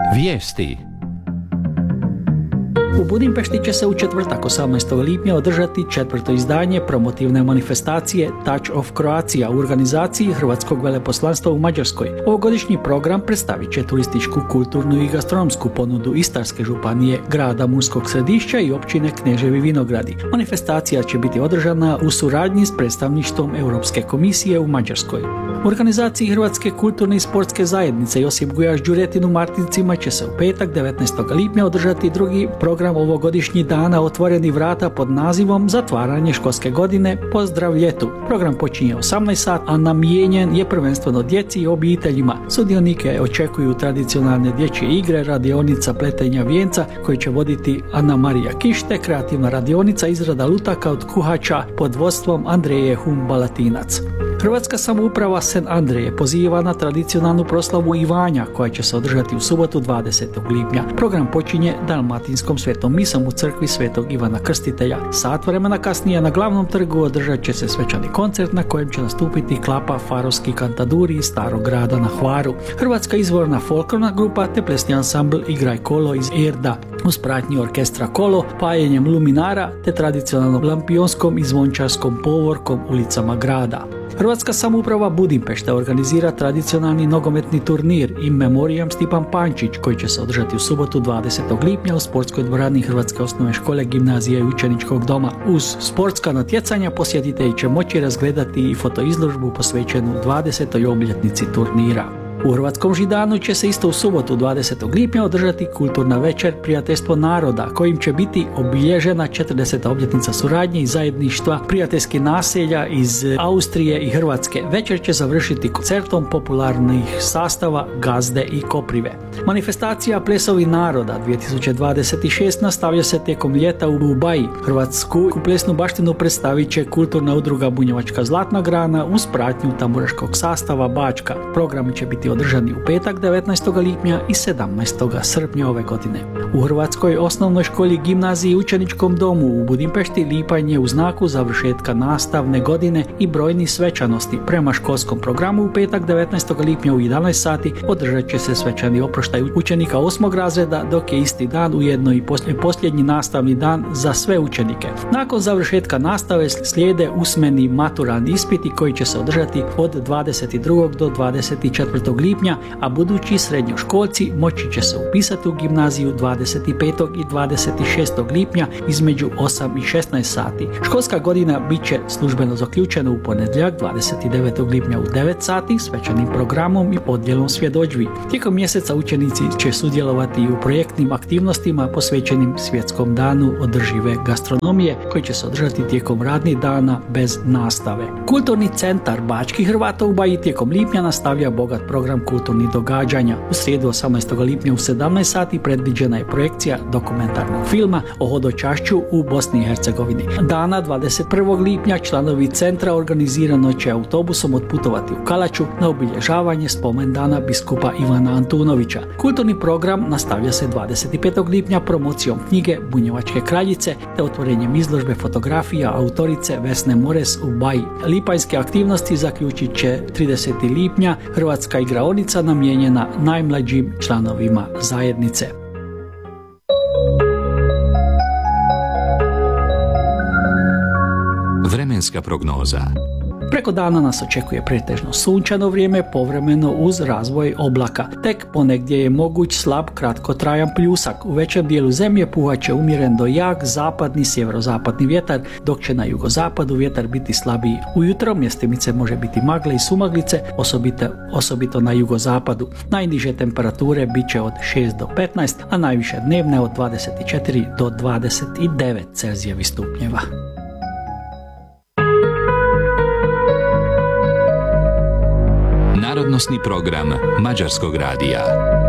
Vijesti. U Budimpešti će se u četvrtak 18. lipnja održati 4. izdanje promotivne manifestacije Touch of Croatia u organizaciji Hrvatskog veleposlanstva u Mađarskoj. Ovogodišnji program predstavit će turističku, kulturnu i gastronomsku ponudu Istarske županije, grada Murskog Središća i općine Kneževi Vinogradi. Manifestacija će biti održana u suradnji s predstavništvom Europske komisije u Mađarskoj. U organizaciji Hrvatske kulturne i sportske zajednice Josip Gujaš Đuretin u Martincima će se u petak 19. lipnja održati drugi program ovogodišnjih dana otvorenih vrata pod nazivom Zatvaranje školske godine, pozdrav ljetu. Program počinje 18 sati, a namijenjen je prvenstveno djeci i obiteljima. Sudionike očekuju tradicionalne dječje igre, radionica pletenja vijenca koji će voditi Ana Marija Kište, kreativna radionica izrada lutaka od kuhača pod vodstvom Andreje Hum-Balatinac. Hrvatska samouprava Sen Andreje poziva na tradicionalnu proslavu Ivanja koja će se održati u subotu 20. lipnja. Program počinje dalmatinskom svetom misom u crkvi Svetog Ivana Krstitelja. Sat vremena kasnije na glavnom trgu održat će se svečani koncert na kojem će nastupiti Klapa Farovski kantaduri iz Starog grada na Hvaru, Hrvatska izvorna folklorna grupa te plesni ansambl Igraj kolo iz Erda uz pratnji orkestra Kolo, pajenjem luminara te tradicionalnom lampionskom i zvončarskom povorkom ulicama grada. Hrvatska samouprava Budimpešta organizira tradicionalni nogometni turnir In Memoriam Stipan Pančić koji će se održati u subotu 20. lipnja u sportskoj dvorani Hrvatske osnovne škole, gimnazije i učeničkog doma. Uz sportska natjecanja posjetitelji će moći razgledati i fotoizložbu posvećenu 20. obljetnici turnira. U Hrvatskom Židanu će se isto u subotu 20. lipnja održati kulturna večer Prijateljstvo naroda, kojim će biti obilježena 40. obljetnica suradnje i zajedništva prijateljskih naselja iz Austrije i Hrvatske. Večer će završiti koncertom popularnih sastava Gazde i Koprive. Manifestacija Plesovi naroda 2026 nastavlja se tijekom ljeta u Baji. Hrvatsku plesnu baštinu predstavit će kulturna udruga Bunjevačka Zlatna grana uz pratnju tamburaškog sastava Bačka. Program će biti održani u petak 19. lipnja i 17. srpnja ove godine. U Hrvatskoj osnovnoj školi, gimnaziji i učeničkom domu u Budimpešti lipanj je u znaku završetka nastavne godine i brojnih svečanosti. Prema školskom programu u petak 19. lipnja u 11 sati održat će se svečani oproštaj učenika 8. razreda, dok je isti dan ujedno i posljednji nastavni dan za sve učenike. Nakon završetka nastave slijede usmeni maturalni ispiti koji će se održati od 22. do 24. lipnja, a budući srednjoškolci moći će se upisati u gimnaziju 25. i 26. lipnja između 8 i 16 sati. Školska godina bit će službeno zaključena u ponedjeljak 29. lipnja u 9 sati svečanim programom i podjelom svjedodžbi. Tijekom mjeseca učenici će sudjelovati i u projektnim aktivnostima posvećenim Svjetskom danu održive gastronomije koji će se održati tijekom radnih dana bez nastave. Kulturni centar Bačkih Hrvata u Baji tijekom lipnja nastavlja bogat program kulturnih događanja. U srijedu 18. lipnja u 17 sati predviđena je projekcija dokumentarnog filma o hodočašću u Bosni i Hercegovini. Dana 21. lipnja članovi centra organizirano će autobusom otputovati u Kalaču na obilježavanje spomendana biskupa Ivana Antunovića. Kulturni program nastavlja se 25. lipnja promocijom knjige Bunjevačke kraljice te otvorenjem izložbe fotografija autorice Vesne Mores u Baji. Lipanjske aktivnosti zaključit će 30. lipnja Hrvatska igraonica namijenjena najmlađim članovima zajednice. Vremenska prognoza. Preko dana nas očekuje pretežno sunčano vrijeme, povremeno uz razvoj oblaka. Tek ponegdje je moguć slab kratkotrajan pljusak. U većem dijelu zemlje puhat će umjeren do jak zapadni sjeverozapadni vjetar, dok će na jugozapadu vjetar biti slabiji. Ujutro mjestimice može biti magle i sumaglice, osobito na jugozapadu. Najniže temperature bit će od 6 do 15, a najviše dnevne od 24 do 29 Celzijevih stupnjeva. Narodnosni program Mađarskog radija.